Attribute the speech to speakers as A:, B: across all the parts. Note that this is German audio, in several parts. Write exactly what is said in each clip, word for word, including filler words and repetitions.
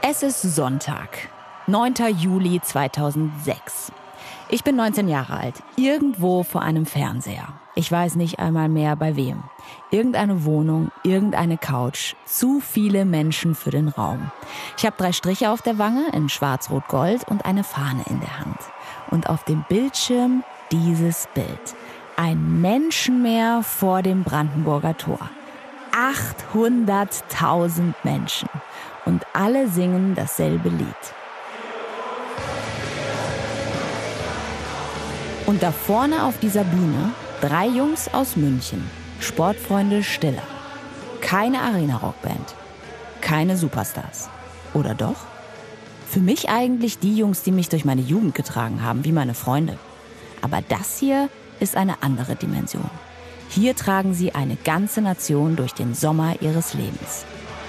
A: Es ist Sonntag, neunter Juli zweitausendsechs. Ich bin neunzehn Jahre alt, irgendwo vor einem Fernseher. Ich weiß nicht einmal mehr bei wem. Irgendeine Wohnung, irgendeine Couch, zu viele Menschen für den Raum. Ich habe drei Striche auf der Wange in schwarz-rot-gold und eine Fahne in der Hand. Und auf dem Bildschirm dieses Bild. Ein Menschenmeer vor dem Brandenburger Tor. achthunderttausend Menschen. Und alle singen dasselbe Lied. Und da vorne auf dieser Bühne drei Jungs aus München, Sportfreunde Stiller. Keine Arena-Rockband, keine Superstars. Oder doch? Für mich eigentlich die Jungs, die mich durch meine Jugend getragen haben, wie meine Freunde. Aber das hier ist eine andere Dimension. Hier tragen sie eine ganze Nation durch den Sommer ihres Lebens.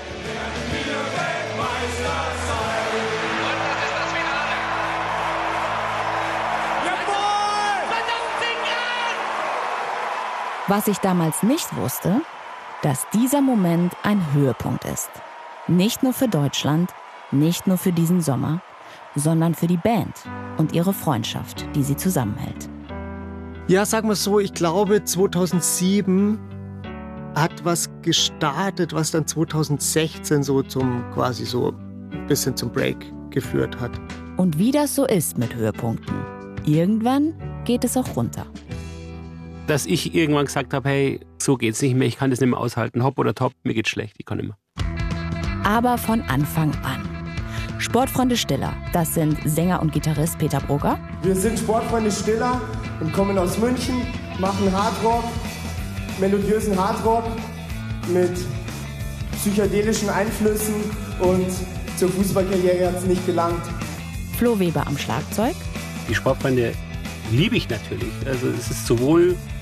A: Was ich damals nicht wusste, dass dieser Moment ein Höhepunkt ist. Nicht nur für Deutschland, nicht nur für diesen Sommer, sondern für die Band und ihre Freundschaft, die sie zusammenhält.
B: Ja, sagen wir so, ich glaube zweitausendsieben hat was gestartet, was dann zweitausendsechzehn so zum quasi so ein bisschen zum Break geführt hat.
A: Und wie das so ist mit Höhepunkten, irgendwann geht es auch runter.
C: Dass ich irgendwann gesagt habe, hey, so geht's nicht mehr, ich kann das nicht mehr aushalten, hopp oder top, mir geht's schlecht, ich kann nicht mehr.
A: Aber von Anfang an. Sportfreunde Stiller, das sind Sänger und Gitarrist Peter Brugger.
D: Wir sind Sportfreunde Stiller und kommen aus München, machen Hardrock, melodiösen Hardrock mit psychedelischen Einflüssen und zur Fußballkarriere hat es nicht gelangt.
A: Flo Weber am Schlagzeug.
C: Die Sportfreunde liebe ich natürlich, also es ist sowohl